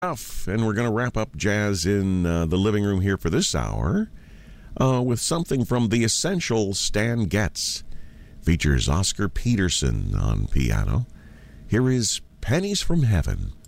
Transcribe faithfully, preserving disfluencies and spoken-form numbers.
And we're going to wrap up jazz in uh, the living room here for this hour uh, with something from the essential Stan Getz. Features Oscar Peterson on piano. Here is Pennies from Heaven.